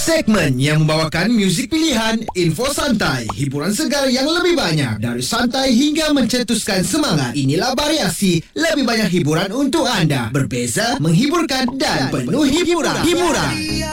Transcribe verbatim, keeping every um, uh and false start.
Segmen yang membawakan muzik pilihan, info santai, hiburan segar yang lebih banyak. Dari santai hingga mencetuskan semangat. Inilah variasi, lebih banyak hiburan untuk anda. Berbeza, menghiburkan dan penuh hiburan. Hiburan.